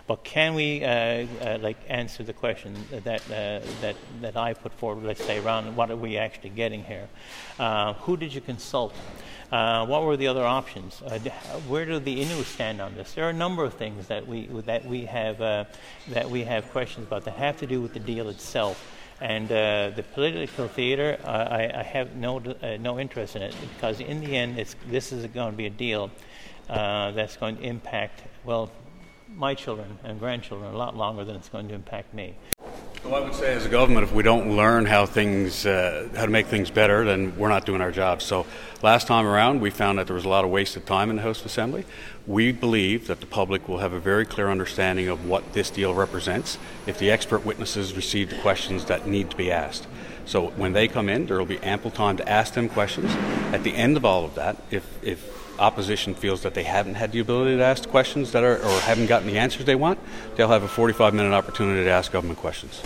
But can we answer the question that I put forward, let's say, around what are we actually getting here? Who did you consult? What were the other options? Where do the Inuit stand on this? There are a number of things that we have questions about that have to do with the deal itself. And the political theater, I have no interest in it, because in the end, this is going to be a deal that's going to impact, well, my children and grandchildren a lot longer than it's going to impact me. Well, I would say as a government, if we don't learn how to make things better, then we're not doing our job. So last time around, we found that there was a lot of wasted time in the House of Assembly. We believe that the public will have a very clear understanding of what this deal represents if the expert witnesses receive the questions that need to be asked. So when they come in, there will be ample time to ask them questions. At the end of all of that, if opposition feels that they haven't had the ability to ask questions or haven't gotten the answers they want, they'll have a 45-minute opportunity to ask government questions.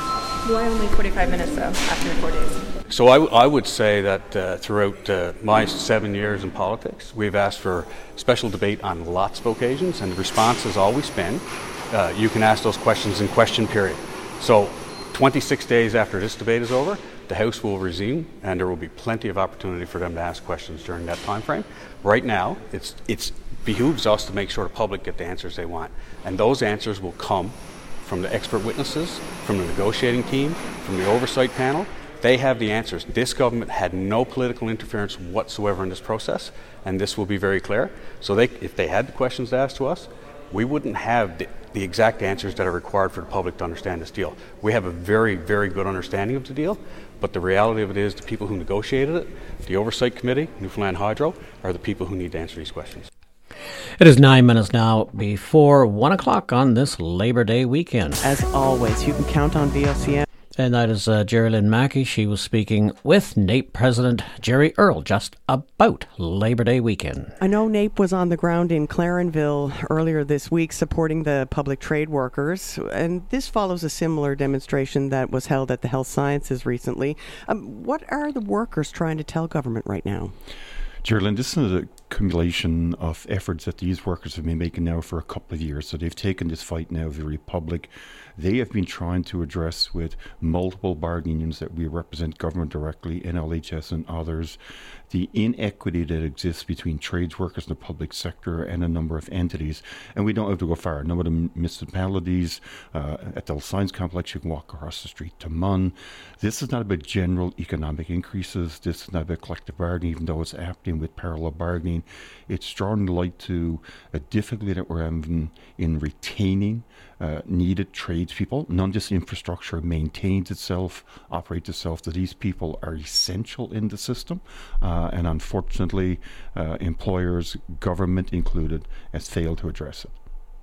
Why only 45 minutes, though, after 4 days? So I would say that throughout my 7 years in politics, we've asked for special debate on lots of occasions, and the response has always been, you can ask those questions in question period. So 26 days after this debate is over, the House will resume, and there will be plenty of opportunity for them to ask questions during that time frame. Right now, it behooves us to make sure the public get the answers they want, and those answers will come from the expert witnesses, from the negotiating team, from the oversight panel. They have the answers. This government had no political interference whatsoever in this process, and this will be very clear. So if they had the questions to ask to us, we wouldn't have the exact answers that are required for the public to understand this deal. We have a very, very good understanding of the deal, but the reality of it is the people who negotiated it, the Oversight Committee, Newfoundland Hydro, are the people who need to answer these questions. It is 9 minutes now before 1 o'clock on this Labor Day weekend. As always, you can count on VOCM. And that is Jerry Lynn Mackey. She was speaking with NAPE President Jerry Earle just about Labor Day weekend. I know NAPE was on the ground in Clarenville earlier this week supporting the public trade workers, and this follows a similar demonstration that was held at the Health Sciences recently. What are the workers trying to tell government right now? Geraldine, this is a accumulation of efforts that these workers have been making now for a couple of years. So they've taken this fight now very public. They have been trying to address with multiple bargaining unions that we represent, government directly, NLHS and others, the inequity that exists between trades workers in the public sector and a number of entities. And we don't have to go far. A number of the municipalities, at the Science Complex, you can walk across the street to Munn. This is not about general economic increases. This is not about collective bargaining, even though it's happening with parallel bargaining. It's drawing light to a difficulty that we're having in retaining needed tradespeople. None of this infrastructure maintains itself, operates itself, that these people are essential in the system. And unfortunately, employers, government included, has failed to address it.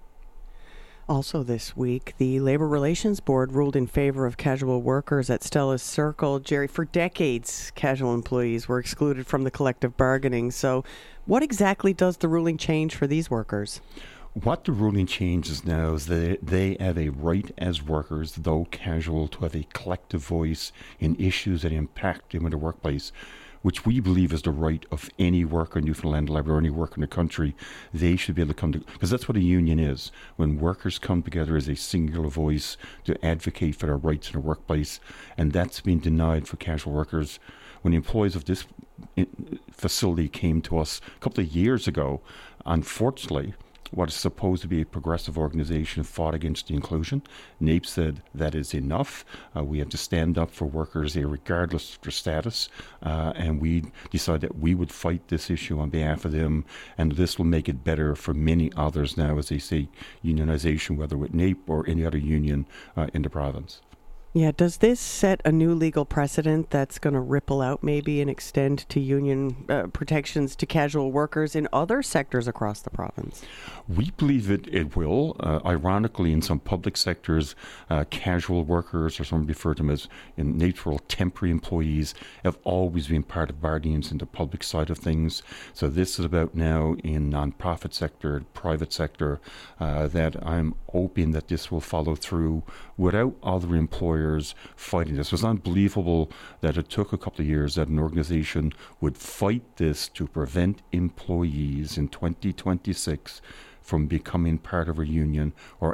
Also this week, the Labour Relations Board ruled in favour of casual workers at Stella's Circle. Jerry, for decades, casual employees were excluded from the collective bargaining. So what exactly does the ruling change for these workers? What the ruling changes now is that they have a right as workers, though casual, to have a collective voice in issues that impact them in the workplace, which we believe is the right of any worker in Newfoundland or any worker in the country. They should be able to come to, because that's what a union is. When workers come together as a singular voice to advocate for their rights in the workplace, and that's been denied for casual workers. When the employees of this facility came to us a couple of years ago, unfortunately, what is supposed to be a progressive organization fought against the inclusion. NAPE said that is enough. We have to stand up for workers regardless of their status. And we decided that we would fight this issue on behalf of them. And this will make it better for many others now as they say unionization, whether with NAPE or any other union in the province. Yeah, does this set a new legal precedent that's going to ripple out maybe and extend to union protections to casual workers in other sectors across the province? We believe it will. Ironically, in some public sectors, casual workers, or some refer to them as in natural temporary employees, have always been part of bargaining in the public side of things. So this is about now in non-profit sector, private sector, that I'm hoping that this will follow through without other employers fighting this. It was unbelievable that it took a couple of years that an organization would fight this to prevent employees in 2026 from becoming part of a union or